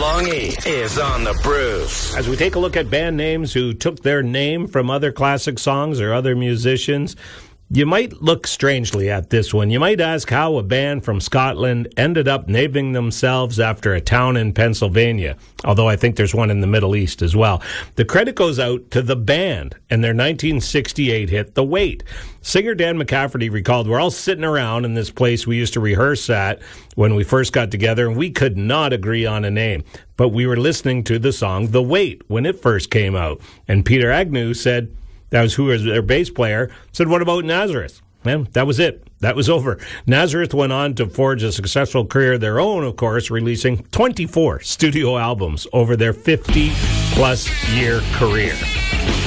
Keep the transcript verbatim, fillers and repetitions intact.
Longy is on the Bruce. As we take a look at band names who took their name from other classic songs or other musicians, you might look strangely at this one. You might ask how a band from Scotland ended up naming themselves after a town in Pennsylvania, although I think there's one in the Middle East as well. The credit goes out to the band and their nineteen sixty-eight hit, The Wait. Singer Dan McCafferty recalled, we're all sitting around in this place we used to rehearse at when we first got together, and we could not agree on a name. But we were listening to the song The Wait when it first came out. And Peter Agnew said, that was who was their bass player, said, what about Nazareth? Man, that was it. That was over. Nazareth went on to forge a successful career of their own, of course, releasing twenty-four studio albums over their fifty-plus year career.